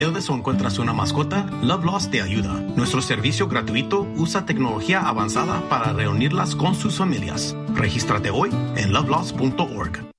pierdes o encuentras una mascota, Love Lost te ayuda. Nuestro servicio gratuito usa tecnología avanzada para reunirlas con sus familias. Regístrate hoy en lovelost.org.